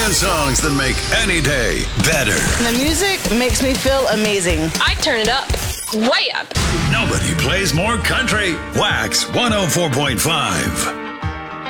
the songs that make any day better. The music makes me feel amazing. I turn it up, way up. Nobody plays more country. Wax 104.5.